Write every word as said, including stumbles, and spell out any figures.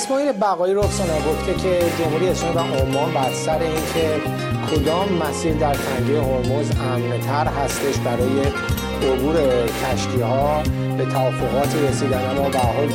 اسماعیل بقایی رکسانا گفته که جمهوری اسلامی و عمان بر سر اینکه کدام مسیر در تنگه هرمز امن‌تر هستش برای عبور کشتی‌ها به توافقاتی رسیدن، اما به هر حال